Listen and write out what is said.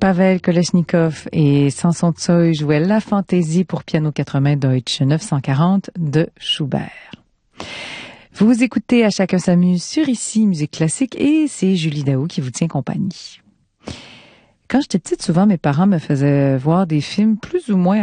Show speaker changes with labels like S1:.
S1: Pavel Kolesnikov et Samson Tsoï jouaient la fantaisie pour piano 80 Deutsch 940 de Schubert. Vous écoutez À chacun s'amuse sur Ici Musique Classique et c'est Julie Daou qui vous tient compagnie. Quand j'étais petite, souvent mes parents me faisaient voir des films plus ou moins